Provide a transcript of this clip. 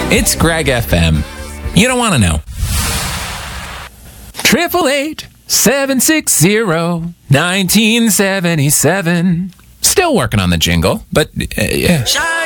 It's Greg FM. You don't want to know. 888-760-1977. Still working on the jingle, but yeah.